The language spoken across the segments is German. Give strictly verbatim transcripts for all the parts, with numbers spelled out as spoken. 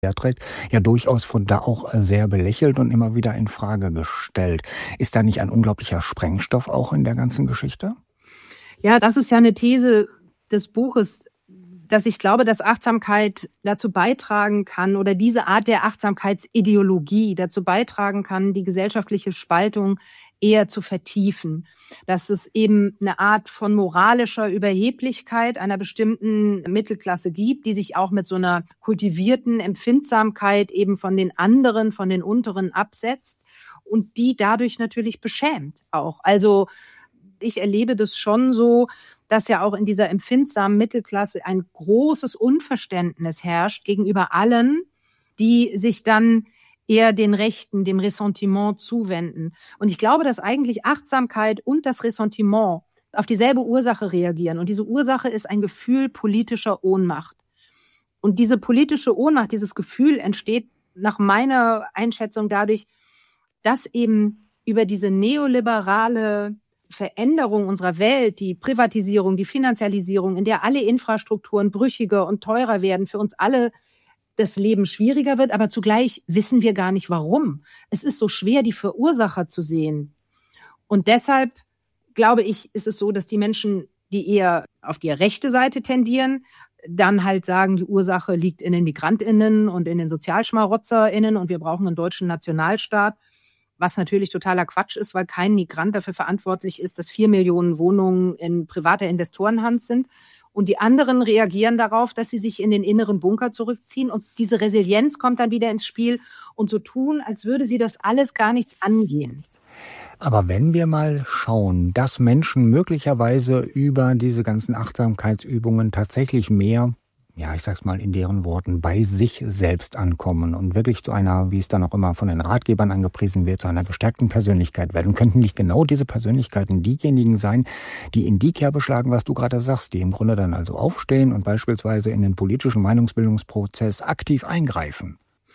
trägt, ja durchaus von da auch sehr belächelt und immer wieder in Frage gestellt. Ist da nicht ein unglaublicher Sprengstoff auch in der ganzen Geschichte? Ja, das ist ja eine These des Buches, dass ich glaube, dass Achtsamkeit dazu beitragen kann oder diese Art der Achtsamkeitsideologie dazu beitragen kann, die gesellschaftliche Spaltung eher zu vertiefen. Dass es eben eine Art von moralischer Überheblichkeit einer bestimmten Mittelklasse gibt, die sich auch mit so einer kultivierten Empfindsamkeit eben von den anderen, von den Unteren absetzt und die dadurch natürlich beschämt auch. Also ich erlebe das schon so, dass ja auch in dieser empfindsamen Mittelklasse ein großes Unverständnis herrscht gegenüber allen, die sich dann eher den Rechten, dem Ressentiment zuwenden. Und ich glaube, dass eigentlich Achtsamkeit und das Ressentiment auf dieselbe Ursache reagieren. Und diese Ursache ist ein Gefühl politischer Ohnmacht. Und diese politische Ohnmacht, dieses Gefühl entsteht nach meiner Einschätzung dadurch, dass eben über diese neoliberale Veränderung unserer Welt, die Privatisierung, die Finanzialisierung, in der alle Infrastrukturen brüchiger und teurer werden, für uns alle das Leben schwieriger wird, aber zugleich wissen wir gar nicht, warum. Es ist so schwer, die Verursacher zu sehen. Und deshalb, glaube ich, ist es so, dass die Menschen, die eher auf die rechte Seite tendieren, dann halt sagen, die Ursache liegt in den MigrantInnen und in den SozialschmarotzerInnen und wir brauchen einen deutschen Nationalstaat. Was natürlich totaler Quatsch ist, weil kein Migrant dafür verantwortlich ist, dass vier Millionen Wohnungen in privater Investorenhand sind. Und die anderen reagieren darauf, dass sie sich in den inneren Bunker zurückziehen. Und diese Resilienz kommt dann wieder ins Spiel und so tun, als würde sie das alles gar nichts angehen. Aber wenn wir mal schauen, dass Menschen möglicherweise über diese ganzen Achtsamkeitsübungen tatsächlich mehr, ja, ich sag's mal in deren Worten, bei sich selbst ankommen und wirklich zu einer, wie es dann auch immer von den Ratgebern angepriesen wird, zu einer gestärkten Persönlichkeit werden, könnten nicht genau diese Persönlichkeiten diejenigen sein, die in die Kerbe schlagen, was du gerade sagst, die im Grunde dann also aufstehen und beispielsweise in den politischen Meinungsbildungsprozess aktiv eingreifen?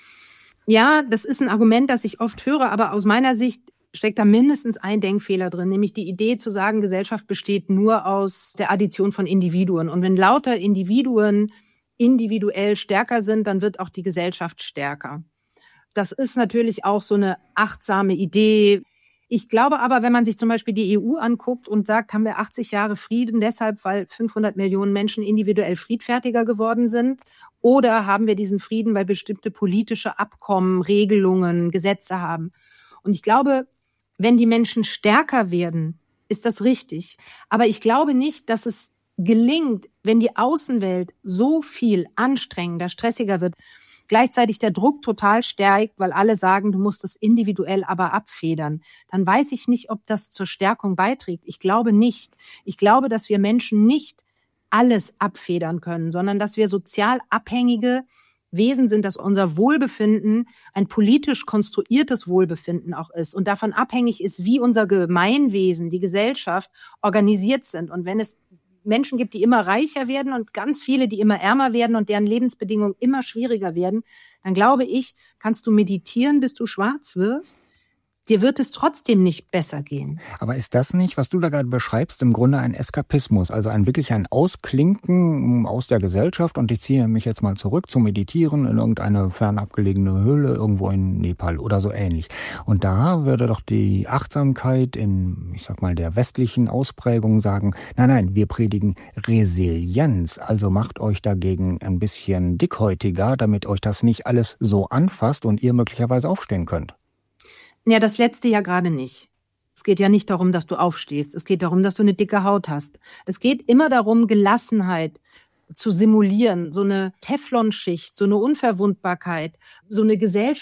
Ja, das ist ein Argument, das ich oft höre, aber aus meiner Sicht steckt da mindestens ein Denkfehler drin, nämlich die Idee zu sagen, Gesellschaft besteht nur aus der Addition von Individuen. Und wenn lauter Individuen individuell stärker sind, dann wird auch die Gesellschaft stärker. Das ist natürlich auch so eine achtsame Idee. Ich glaube aber, wenn man sich zum Beispiel die E U anguckt und sagt, haben wir achtzig Jahre Frieden, deshalb, weil fünfhundert Millionen Menschen individuell friedfertiger geworden sind, oder haben wir diesen Frieden, weil bestimmte politische Abkommen, Regelungen, Gesetze haben. Und ich glaube, wenn die Menschen stärker werden, ist das richtig. Aber ich glaube nicht, dass es gelingt, wenn die Außenwelt so viel anstrengender, stressiger wird, gleichzeitig der Druck total steigt, weil alle sagen, du musst es individuell aber abfedern, dann weiß ich nicht, ob das zur Stärkung beiträgt. Ich glaube nicht. Ich glaube, dass wir Menschen nicht alles abfedern können, sondern dass wir sozial abhängige Wesen sind, dass unser Wohlbefinden ein politisch konstruiertes Wohlbefinden auch ist und davon abhängig ist, wie unser Gemeinwesen, die Gesellschaft organisiert sind. Und wenn es Menschen gibt, die immer reicher werden und ganz viele, die immer ärmer werden und deren Lebensbedingungen immer schwieriger werden, dann glaube ich, kannst du meditieren, bis du schwarz wirst. Dir wird es trotzdem nicht besser gehen. Aber ist das nicht, was du da gerade beschreibst, im Grunde ein Eskapismus, also ein wirklich ein Ausklinken aus der Gesellschaft und ich ziehe mich jetzt mal zurück zum Meditieren in irgendeine fernabgelegene Höhle irgendwo in Nepal oder so ähnlich. Und da würde doch die Achtsamkeit in, ich sag mal, der westlichen Ausprägung sagen, nein, nein, wir predigen Resilienz, also macht euch dagegen ein bisschen dickhäutiger, damit euch das nicht alles so anfasst und ihr möglicherweise aufstehen könnt. Ja, das Letzte ja gerade nicht. Es geht ja nicht darum, dass du aufstehst. Es geht darum, dass du eine dicke Haut hast. Es geht immer darum, Gelassenheit zu simulieren, so eine Teflonschicht, so eine Unverwundbarkeit, so eine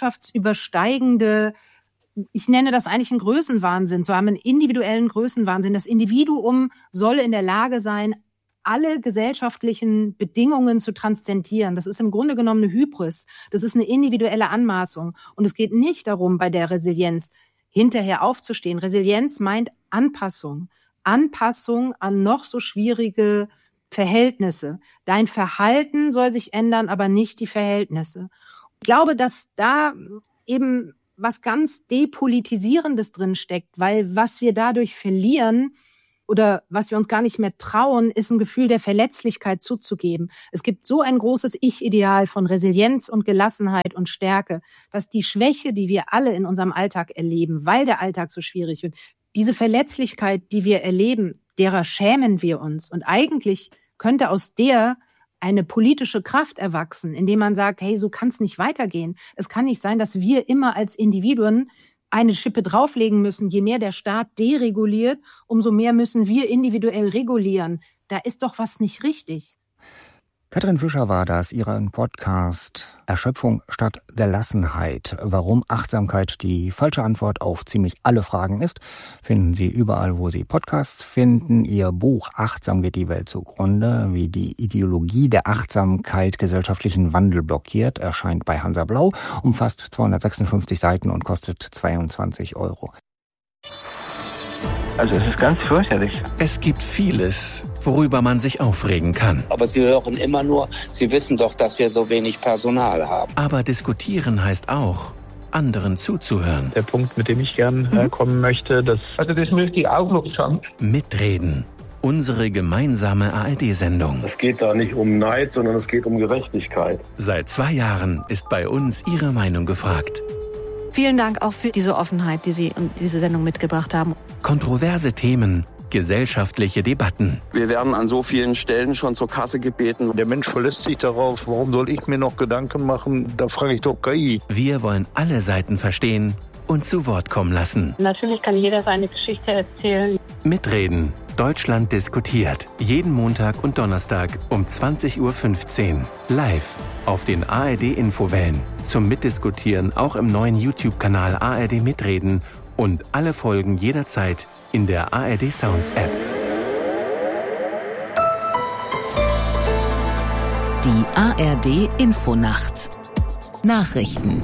gesellschaftsübersteigende, ich nenne das eigentlich einen Größenwahnsinn, so einen individuellen Größenwahnsinn. Das Individuum soll in der Lage sein, alle gesellschaftlichen Bedingungen zu transzendieren. Das ist im Grunde genommen eine Hybris. Das ist eine individuelle Anmaßung. Und es geht nicht darum, bei der Resilienz hinterher aufzustehen. Resilienz meint Anpassung. Anpassung an noch so schwierige Verhältnisse. Dein Verhalten soll sich ändern, aber nicht die Verhältnisse. Ich glaube, dass da eben was ganz Depolitisierendes drin steckt, weil was wir dadurch verlieren, oder was wir uns gar nicht mehr trauen, ist ein Gefühl der Verletzlichkeit zuzugeben. Es gibt so ein großes Ich-Ideal von Resilienz und Gelassenheit und Stärke, dass die Schwäche, die wir alle in unserem Alltag erleben, weil der Alltag so schwierig wird, diese Verletzlichkeit, die wir erleben, derer schämen wir uns. Und eigentlich könnte aus der eine politische Kraft erwachsen, indem man sagt, hey, so kann es nicht weitergehen. Es kann nicht sein, dass wir immer als Individuen eine Schippe drauflegen müssen. Je mehr der Staat dereguliert, umso mehr müssen wir individuell regulieren. Da ist doch was nicht richtig. Katrin Fischer war das, ihren Podcast Erschöpfung statt Gelassenheit. Warum Achtsamkeit die falsche Antwort auf ziemlich alle Fragen ist, finden Sie überall, wo Sie Podcasts finden. Ihr Buch Achtsam geht die Welt zugrunde, wie die Ideologie der Achtsamkeit gesellschaftlichen Wandel blockiert, erscheint bei Hansa Blau, umfasst zweihundertsechsundfünfzig Seiten und kostet zweiundzwanzig Euro. Also es ist ganz fürchterlich. Es gibt vieles, worüber man sich aufregen kann. Aber Sie hören immer nur, Sie wissen doch, dass wir so wenig Personal haben. Aber diskutieren heißt auch, anderen zuzuhören. Der Punkt, mit dem ich gern äh, kommen möchte, das... Also das möchte ich auch noch sagen. Mitreden. Unsere gemeinsame A R D-Sendung. Es geht da nicht um Neid, sondern es geht um Gerechtigkeit. Seit zwei Jahren ist bei uns Ihre Meinung gefragt. Vielen Dank auch für diese Offenheit, die Sie und diese Sendung mitgebracht haben. Kontroverse Themen, gesellschaftliche Debatten. Wir werden an so vielen Stellen schon zur Kasse gebeten. Der Mensch verlässt sich darauf, warum soll ich mir noch Gedanken machen? Da frage ich doch K I. Wir wollen alle Seiten verstehen und zu Wort kommen lassen. Natürlich kann jeder seine Geschichte erzählen. Mitreden. Deutschland diskutiert. Jeden Montag und Donnerstag um zwanzig Uhr fünfzehn. Live auf den A R D-Infowellen. Zum Mitdiskutieren auch im neuen YouTube-Kanal A R D Mitreden und alle Folgen jederzeit in der A R D Sounds App. Die A R D Infonacht. Nachrichten.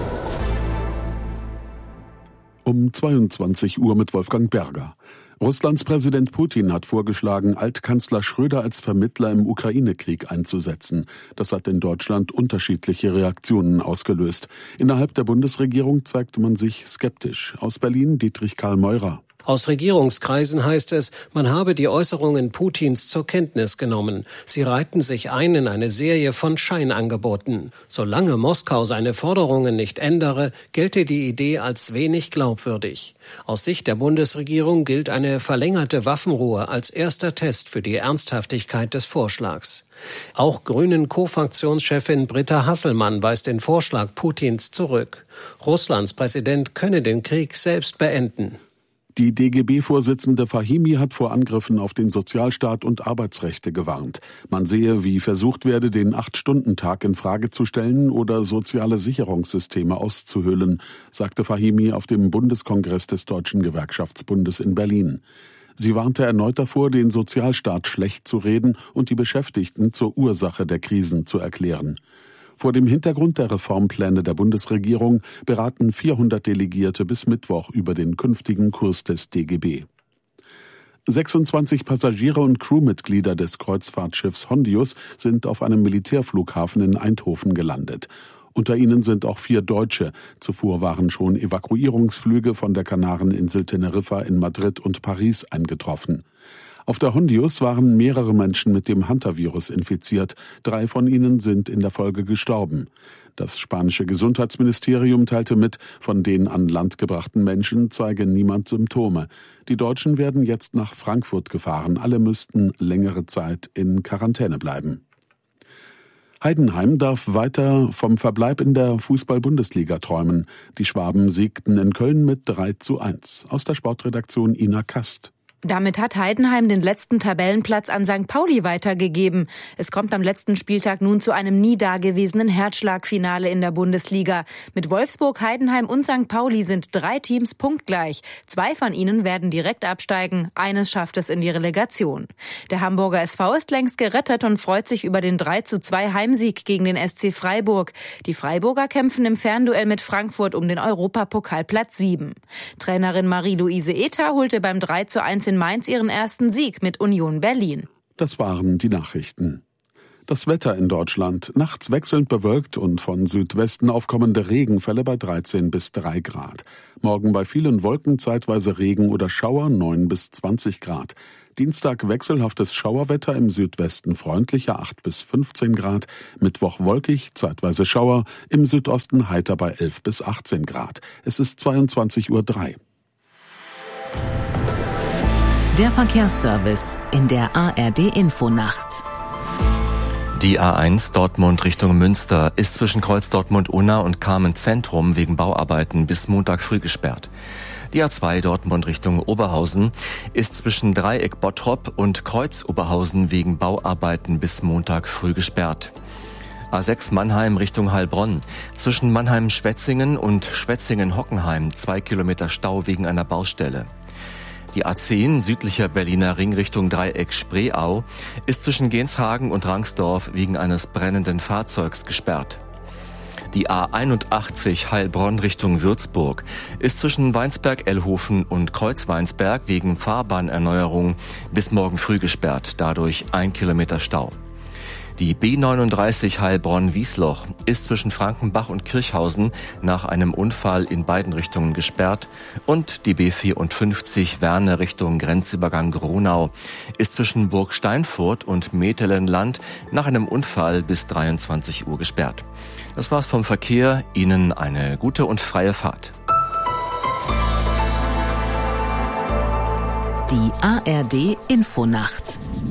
Um zweiundzwanzig Uhr mit Wolfgang Berger. Russlands Präsident Putin hat vorgeschlagen, Altkanzler Schröder als Vermittler im Ukraine-Krieg einzusetzen. Das hat in Deutschland unterschiedliche Reaktionen ausgelöst. Innerhalb der Bundesregierung zeigte man sich skeptisch. Aus Berlin Dietrich Karl Meurer. Aus Regierungskreisen heißt es, man habe die Äußerungen Putins zur Kenntnis genommen. Sie reihten sich ein in eine Serie von Scheinangeboten. Solange Moskau seine Forderungen nicht ändere, gelte die Idee als wenig glaubwürdig. Aus Sicht der Bundesregierung gilt eine verlängerte Waffenruhe als erster Test für die Ernsthaftigkeit des Vorschlags. Auch Grünen-Co-Fraktionschefin Britta Hasselmann weist den Vorschlag Putins zurück. Russlands Präsident könne den Krieg selbst beenden. Die D G B-Vorsitzende Fahimi hat vor Angriffen auf den Sozialstaat und Arbeitsrechte gewarnt. Man sehe, wie versucht werde, den Acht-Stunden-Tag in Frage zu stellen oder soziale Sicherungssysteme auszuhöhlen, sagte Fahimi auf dem Bundeskongress des Deutschen Gewerkschaftsbundes in Berlin. Sie warnte erneut davor, den Sozialstaat schlecht zu reden und die Beschäftigten zur Ursache der Krisen zu erklären. Vor dem Hintergrund der Reformpläne der Bundesregierung beraten vierhundert Delegierte bis Mittwoch über den künftigen Kurs des D G B. sechsundzwanzig Passagiere und Crewmitglieder des Kreuzfahrtschiffs Hondius sind auf einem Militärflughafen in Eindhoven gelandet. Unter ihnen sind auch vier Deutsche. Zuvor waren schon Evakuierungsflüge von der Kanareninsel Teneriffa in Madrid und Paris eingetroffen. Auf der Hondius waren mehrere Menschen mit dem Hunter-Virus infiziert. Drei von ihnen sind in der Folge gestorben. Das spanische Gesundheitsministerium teilte mit, von den an Land gebrachten Menschen zeige niemand Symptome. Die Deutschen werden jetzt nach Frankfurt gefahren. Alle müssten längere Zeit in Quarantäne bleiben. Heidenheim darf weiter vom Verbleib in der Fußball-Bundesliga träumen. Die Schwaben siegten in Köln mit drei zu eins. Aus der Sportredaktion Ina Kast. Damit hat Heidenheim den letzten Tabellenplatz an Sankt Pauli weitergegeben. Es kommt am letzten Spieltag nun zu einem nie dagewesenen Herzschlagfinale in der Bundesliga. Mit Wolfsburg, Heidenheim und Sankt Pauli sind drei Teams punktgleich. Zwei von ihnen werden direkt absteigen, eines schafft es in die Relegation. Der Hamburger S V ist längst gerettet und freut sich über den drei zu zwei Heimsieg gegen den S C Freiburg. Die Freiburger kämpfen im Fernduell mit Frankfurt um den Europapokalplatz sieben. Trainerin Marie-Louise Ether holte beim drei zu eins in Mainz ihren ersten Sieg mit Union Berlin. Das waren die Nachrichten. Das Wetter in Deutschland. Nachts wechselnd bewölkt und von Südwesten aufkommende Regenfälle bei dreizehn bis drei Grad. Morgen bei vielen Wolken zeitweise Regen oder Schauer neun bis zwanzig Grad. Dienstag wechselhaftes Schauerwetter, im Südwesten freundlicher acht bis fünfzehn Grad. Mittwoch wolkig, zeitweise Schauer, im Südosten heiter bei elf bis achtzehn Grad. Es ist zweiundzwanzig Uhr drei. Der Verkehrsservice in der A R D-Infonacht. Die A eins Dortmund Richtung Münster ist zwischen Kreuz Dortmund-Unna und Carmen-Zentrum wegen Bauarbeiten bis Montag früh gesperrt. Die A zwei Dortmund Richtung Oberhausen ist zwischen Dreieck Bottrop und Kreuz Oberhausen wegen Bauarbeiten bis Montag früh gesperrt. A sechs Mannheim Richtung Heilbronn. Zwischen Mannheim-Schwetzingen und Schwetzingen-Hockenheim zwei Kilometer Stau wegen einer Baustelle. Die A zehn südlicher Berliner Ring Richtung Dreieck Spreeau ist zwischen Genshagen und Rangsdorf wegen eines brennenden Fahrzeugs gesperrt. Die A einundachtzig Heilbronn Richtung Würzburg ist zwischen Weinsberg-Ellhofen und Kreuz-Weinsberg wegen Fahrbahnerneuerung bis morgen früh gesperrt, dadurch ein Kilometer Stau. Die B neununddreißig Heilbronn-Wiesloch ist zwischen Frankenbach und Kirchhausen nach einem Unfall in beiden Richtungen gesperrt und die B vierundfünfzig Werne Richtung Grenzübergang Gronau ist zwischen Burg Steinfurt und Metelenland nach einem Unfall bis dreiundzwanzig Uhr gesperrt. Das war's vom Verkehr. Ihnen eine gute und freie Fahrt. Die A R D-Infonacht.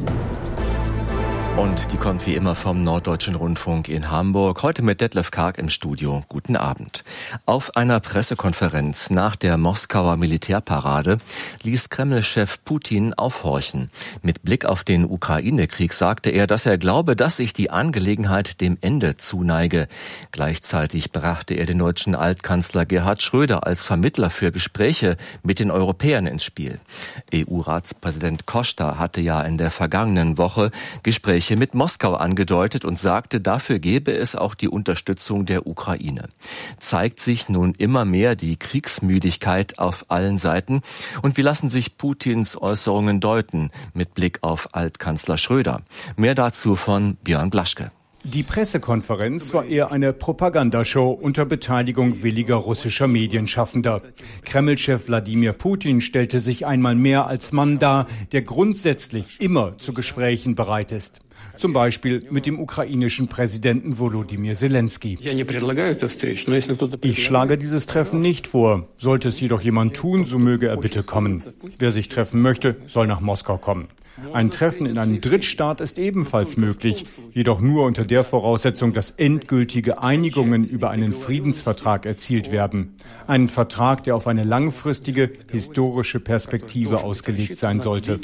Und die kommt wie immer vom Norddeutschen Rundfunk in Hamburg. Heute mit Detlef Karg im Studio. Guten Abend. Auf einer Pressekonferenz nach der Moskauer Militärparade ließ Kreml-Chef Putin aufhorchen. Mit Blick auf den Ukraine-Krieg sagte er, dass er glaube, dass sich die Angelegenheit dem Ende zuneige. Gleichzeitig brachte er den deutschen Altkanzler Gerhard Schröder als Vermittler für Gespräche mit den Europäern ins Spiel. E U-Ratspräsident Costa hatte ja in der vergangenen Woche Gespräche mit Moskau angedeutet und sagte, dafür gebe es auch die Unterstützung der Ukraine. Zeigt sich nun immer mehr die Kriegsmüdigkeit auf allen Seiten und wie lassen sich Putins Äußerungen deuten mit Blick auf Altkanzler Schröder? Mehr dazu von Björn Blaschke. Die Pressekonferenz war eher eine Propagandashow unter Beteiligung williger russischer Medienschaffender. Kreml-Chef Wladimir Putin stellte sich einmal mehr als Mann dar, der grundsätzlich immer zu Gesprächen bereit ist. Zum Beispiel mit dem ukrainischen Präsidenten Volodymyr Zelensky. Ich schlage dieses Treffen nicht vor. Sollte es jedoch jemand tun, so möge er bitte kommen. Wer sich treffen möchte, soll nach Moskau kommen. Ein Treffen in einem Drittstaat ist ebenfalls möglich, jedoch nur unter der Voraussetzung, dass endgültige Einigungen über einen Friedensvertrag erzielt werden. Einen Vertrag, der auf eine langfristige historische Perspektive ausgelegt sein sollte.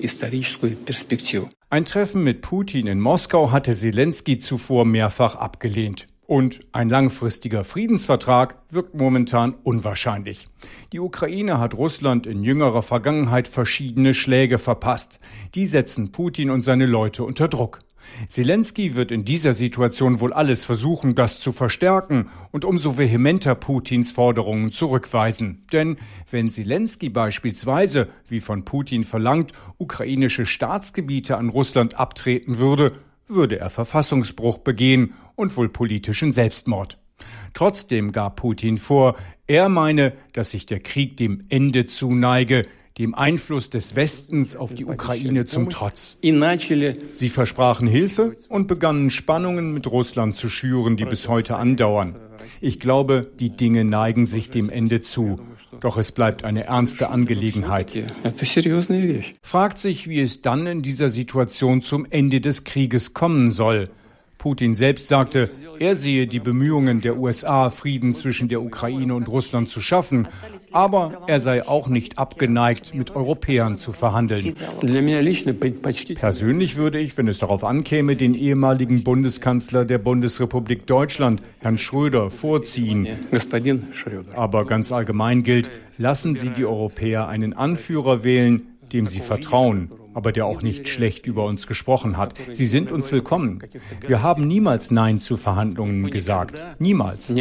Ein Treffen mit Putin in Moskau hatte Zelensky zuvor mehrfach abgelehnt. Und ein langfristiger Friedensvertrag wirkt momentan unwahrscheinlich. Die Ukraine hat Russland in jüngerer Vergangenheit verschiedene Schläge verpasst. Die setzen Putin und seine Leute unter Druck. Zelensky wird in dieser Situation wohl alles versuchen, das zu verstärken und umso vehementer Putins Forderungen zurückweisen. Denn wenn Zelensky beispielsweise, wie von Putin verlangt, ukrainische Staatsgebiete an Russland abtreten würde, würde er Verfassungsbruch begehen und wohl politischen Selbstmord. Trotzdem gab Putin vor, er meine, dass sich der Krieg dem Ende zuneige, dem Einfluss des Westens auf die Ukraine zum Trotz. Sie versprachen Hilfe und begannen Spannungen mit Russland zu schüren, die bis heute andauern. Ich glaube, die Dinge neigen sich dem Ende zu. Doch es bleibt eine ernste Angelegenheit. Fragt sich, wie es dann in dieser Situation zum Ende des Krieges kommen soll. Putin selbst sagte, er sehe die Bemühungen der U S A, Frieden zwischen der Ukraine und Russland zu schaffen, aber er sei auch nicht abgeneigt, mit Europäern zu verhandeln. Persönlich würde ich, wenn es darauf ankäme, den ehemaligen Bundeskanzler der Bundesrepublik Deutschland, Herrn Schröder, vorziehen. Aber ganz allgemein gilt, lassen Sie die Europäer einen Anführer wählen, dem sie vertrauen, aber der auch nicht schlecht über uns gesprochen hat. Sie sind uns willkommen. Wir haben niemals Nein zu Verhandlungen gesagt. Niemals.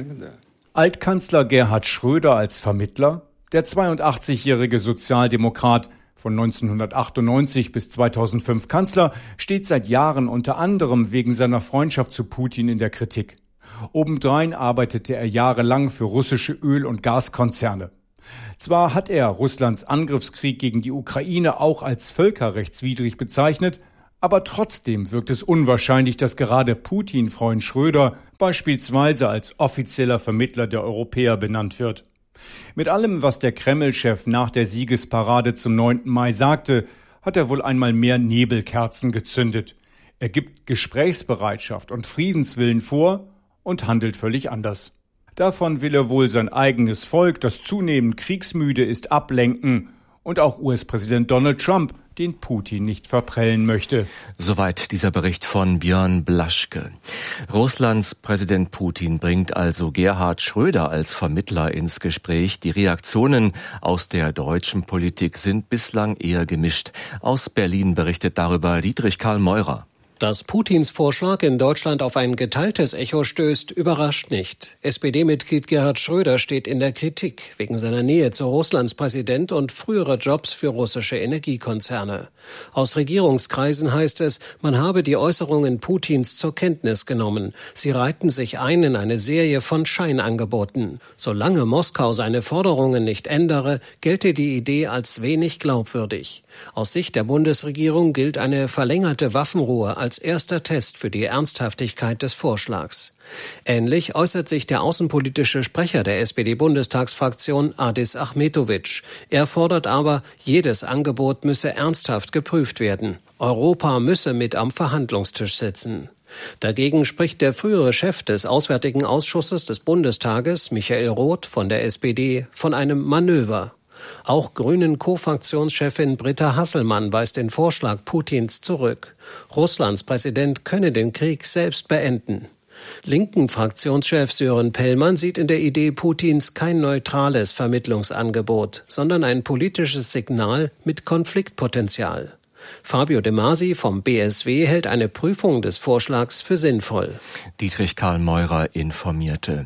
Altkanzler Gerhard Schröder als Vermittler, der zweiundachtzigjährige Sozialdemokrat, von neunzehnhundertachtundneunzig bis zweitausendfünf Kanzler, steht seit Jahren unter anderem wegen seiner Freundschaft zu Putin in der Kritik. Obendrein arbeitete er jahrelang für russische Öl- und Gaskonzerne. Zwar hat er Russlands Angriffskrieg gegen die Ukraine auch als völkerrechtswidrig bezeichnet, aber trotzdem wirkt es unwahrscheinlich, dass gerade Putin-Freund Schröder beispielsweise als offizieller Vermittler der Europäer benannt wird. Mit allem, was der Kreml-Chef nach der Siegesparade zum neunten Mai sagte, hat er wohl einmal mehr Nebelkerzen gezündet. Er gibt Gesprächsbereitschaft und Friedenswillen vor und handelt völlig anders. Davon will er wohl sein eigenes Volk, das zunehmend kriegsmüde ist, ablenken und auch U S-Präsident Donald Trump, den Putin nicht verprellen möchte. Soweit dieser Bericht von Björn Blaschke. Russlands Präsident Putin bringt also Gerhard Schröder als Vermittler ins Gespräch. Die Reaktionen aus der deutschen Politik sind bislang eher gemischt. Aus Berlin berichtet darüber Dietrich Karl Meurer. Dass Putins Vorschlag in Deutschland auf ein geteiltes Echo stößt, überrascht nicht. S P D-Mitglied Gerhard Schröder steht in der Kritik wegen seiner Nähe zu Russlands Präsident und früherer Jobs für russische Energiekonzerne. Aus Regierungskreisen heißt es, man habe die Äußerungen Putins zur Kenntnis genommen. Sie reihten sich ein in eine Serie von Scheinangeboten. Solange Moskau seine Forderungen nicht ändere, gelte die Idee als wenig glaubwürdig. Aus Sicht der Bundesregierung gilt eine verlängerte Waffenruhe als erster Test für die Ernsthaftigkeit des Vorschlags. Ähnlich äußert sich der außenpolitische Sprecher der S P D-Bundestagsfraktion Adis Achmetovic. Er fordert aber, jedes Angebot müsse ernsthaft geprüft werden. Europa müsse mit am Verhandlungstisch sitzen. Dagegen spricht der frühere Chef des Auswärtigen Ausschusses des Bundestages, Michael Roth von der S P D, von einem Manöver. Auch Grünen-Co-Fraktionschefin Britta Hasselmann weist den Vorschlag Putins zurück. Russlands Präsident könne den Krieg selbst beenden. Linken-Fraktionschef Sören Pellmann sieht in der Idee Putins kein neutrales Vermittlungsangebot, sondern ein politisches Signal mit Konfliktpotenzial. Fabio De Masi vom B S W hält eine Prüfung des Vorschlags für sinnvoll. Dietrich Karl Meurer informierte.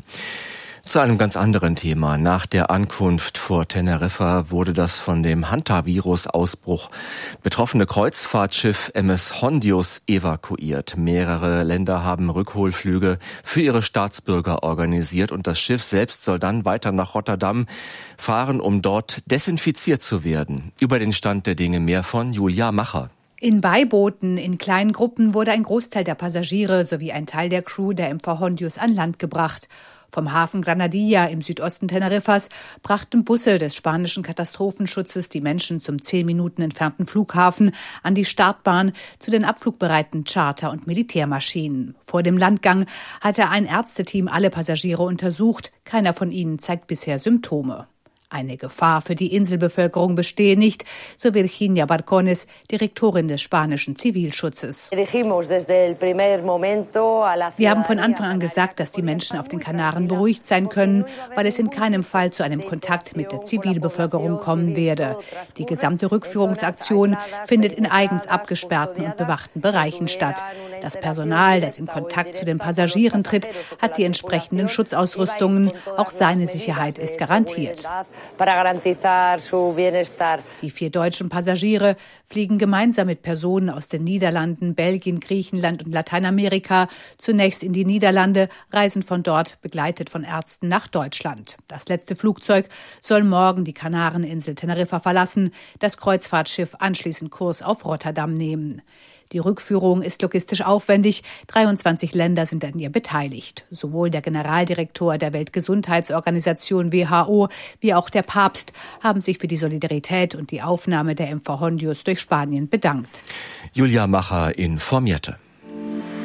Zu einem ganz anderen Thema. Nach der Ankunft vor Teneriffa wurde das von dem Hantavirus-Ausbruch betroffene Kreuzfahrtschiff M S Hondius evakuiert. Mehrere Länder haben Rückholflüge für ihre Staatsbürger organisiert und das Schiff selbst soll dann weiter nach Rotterdam fahren, um dort desinfiziert zu werden. Über den Stand der Dinge mehr von Julia Macher. In Beibooten, in kleinen Gruppen wurde ein Großteil der Passagiere sowie ein Teil der Crew der M V Hondius an Land gebracht. Vom Hafen Granadilla im Südosten Teneriffas brachten Busse des spanischen Katastrophenschutzes die Menschen zum zehn Minuten entfernten Flughafen an die Startbahn zu den abflugbereiten Charter- und Militärmaschinen. Vor dem Landgang hatte ein Ärzteteam alle Passagiere untersucht. Keiner von ihnen zeigt bisher Symptome. Eine Gefahr für die Inselbevölkerung bestehe nicht, so Virginia Barcones, Direktorin des spanischen Zivilschutzes. Wir haben von Anfang an gesagt, dass die Menschen auf den Kanaren beruhigt sein können, weil es in keinem Fall zu einem Kontakt mit der Zivilbevölkerung kommen werde. Die gesamte Rückführungsaktion findet in eigens abgesperrten und bewachten Bereichen statt. Das Personal, das in Kontakt zu den Passagieren tritt, hat die entsprechenden Schutzausrüstungen. Auch seine Sicherheit ist garantiert. Die vier deutschen Passagiere fliegen gemeinsam mit Personen aus den Niederlanden, Belgien, Griechenland und Lateinamerika zunächst in die Niederlande, reisen von dort begleitet von Ärzten nach Deutschland. Das letzte Flugzeug soll morgen die Kanareninsel Teneriffa verlassen, das Kreuzfahrtschiff anschließend Kurs auf Rotterdam nehmen. Die Rückführung ist logistisch aufwendig. dreiundzwanzig Länder sind an ihr beteiligt. Sowohl der Generaldirektor der Weltgesundheitsorganisation W H O wie auch der Papst haben sich für die Solidarität und die Aufnahme der M V Hondius durch Spanien bedankt. Julia Macher informierte.